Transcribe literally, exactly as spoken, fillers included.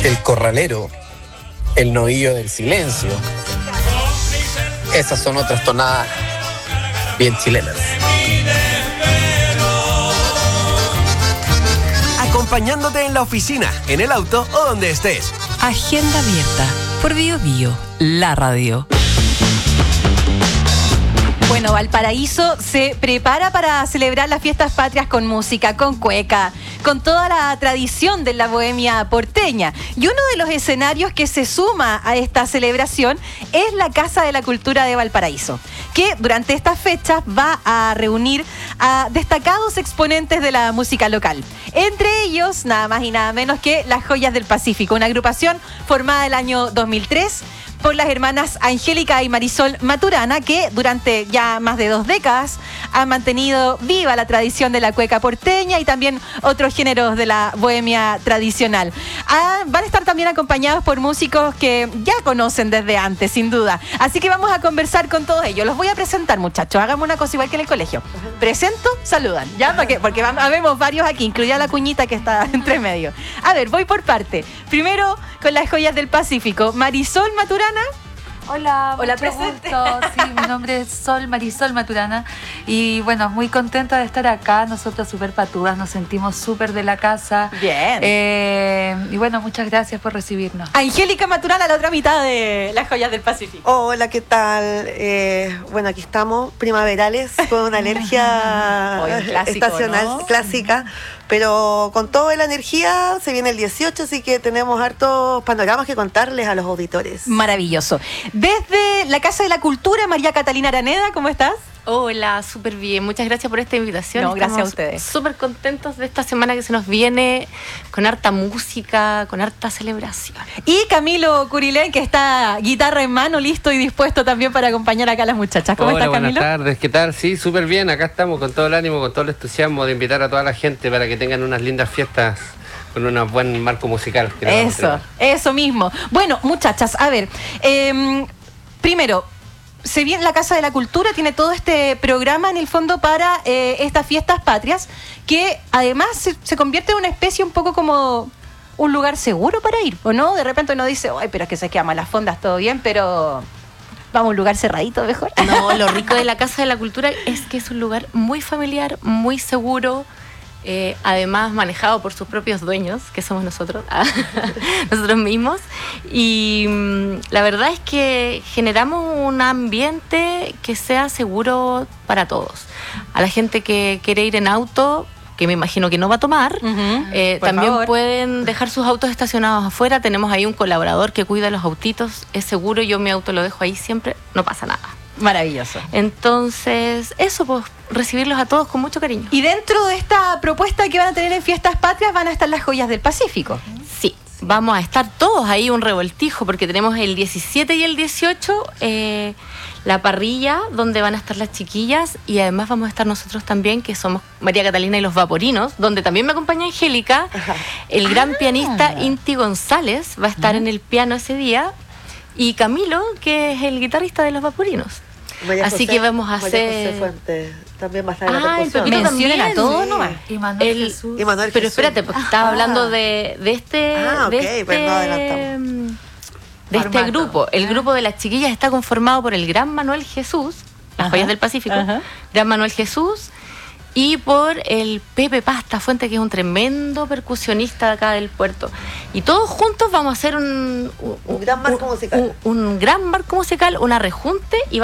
el corralero, el novillo del silencio. Esas son otras tonadas bien chilenas. Acompañándote en la oficina, en el auto o donde estés. Agenda abierta por Bio Bio, la radio. Bueno, Valparaíso se prepara para celebrar las fiestas patrias con música, con cueca, con toda la tradición de la bohemia porteña. Y uno de los escenarios que se suma a esta celebración es la Casa de la Cultura de Valparaíso, que durante estas fechas va a reunir a destacados exponentes de la música local. Entre ellos, nada más y nada menos que Las Joyas del Pacífico, una agrupación formada el año dos mil tres por las hermanas Angélica y Marisol Maturana, que durante ya más de dos décadas han mantenido viva la tradición de la cueca porteña y también otros géneros de la bohemia tradicional. Ah, van a estar también acompañados por músicos que ya conocen desde antes, sin duda. Así que vamos a conversar con todos ellos. Los voy a presentar, muchachos. Hagamos una cosa igual que en el colegio. Presento, saludan. ¿Ya? ¿Para qué? Porque vemos varios aquí, incluida la cuñita que está entre medio. A ver, voy por parte. Primero, con Las Joyas del Pacífico. Marisol Maturana. Hola, Hola, mucho presente. gusto. Sí, mi nombre es Sol Marisol Maturana y bueno, muy contenta de estar acá. Nosotros súper patudas, nos sentimos súper de la casa. Bien. Eh, y bueno, muchas gracias por recibirnos. Angélica Maturana, la otra mitad de Las Joyas del Pacífico. Hola, ¿qué tal? Eh, bueno, aquí estamos, primaverales, con una alergia Hoy un clásico, estacional, ¿no? clásica, pero con toda la energía se viene el dieciocho, así que tenemos hartos panoramas que contarles a los auditores. Maravilloso. Desde la Casa de la Cultura, María Catalina Araneda, ¿cómo estás? Hola, súper bien. Muchas gracias por esta invitación. No, gracias Estamos a ustedes. Súper contentos de esta semana que se nos viene con harta música, con harta celebración. Y Camilo Curilén, que está guitarra en mano, listo y dispuesto también para acompañar acá a las muchachas. ¿Cómo Hola, estás, Camilo? buenas tardes, ¿qué tal? Sí, súper bien, acá estamos con todo el ánimo, con todo el entusiasmo de invitar a toda la gente para que tengan unas lindas fiestas con un buen marco musical. que nos vamos a Eso, entregar. eso mismo. Bueno, muchachas, a ver, eh, primero, se viene la Casa de la Cultura, tiene todo este programa en el fondo para eh, estas fiestas patrias, que además se, se convierte en una especie un poco como un lugar seguro para ir, ¿o no? De repente uno dice, ay, pero es que se quedan las fondas, todo bien, pero vamos a un lugar cerradito mejor. No, lo rico de la Casa de la Cultura es que es un lugar muy familiar, muy seguro, eh, además manejado por sus propios dueños, que somos nosotros, nosotros mismos. Y mm, la verdad es que generamos un ambiente que sea seguro para todos. A la gente que quiere ir en auto, que me imagino que no va a tomar, Uh-huh. eh, Por también favor. pueden dejar sus autos estacionados afuera. Tenemos ahí un colaborador que cuida los autitos, es seguro, yo mi auto lo dejo ahí siempre, no pasa nada. Maravilloso. Entonces, eso, pues, recibirlos a todos con mucho cariño. Y dentro de esta propuesta que van a tener en Fiestas Patrias van a estar Las Joyas del Pacífico. Sí, vamos a estar todos ahí un revoltijo, porque tenemos el diecisiete y el dieciocho, eh, la parrilla donde van a estar las chiquillas, y además vamos a estar nosotros también, que somos María Catalina y los Vaporinos, donde también me acompaña Angélica. El gran Ah. pianista Inti González va a estar en el piano ese día, y Camilo, que es el guitarrista de los Vaporinos. María Así José- que vamos a María hacer- José Fuentes también va a estar en Ah, la el percusión. Pepito Mencionen también. a todos Sí. nomás. Y Manuel El- Jesús. Y Manuel Pero Jesús. espérate, porque estaba Ah. hablando de, de este, Ah, de ok, este, pues no adelantamos. mm, de este Formato. grupo. El Ah. grupo de las chiquillas está conformado por el Gran Manuel Jesús, las Ajá, Joyas del Pacífico, ajá. Gran Manuel Jesús, y por el Pepe Pasta Fuente, que es un tremendo percusionista de acá del puerto. Y todos juntos vamos a hacer un, Un gran marco musical. un, un gran marco musical, una rejunte, y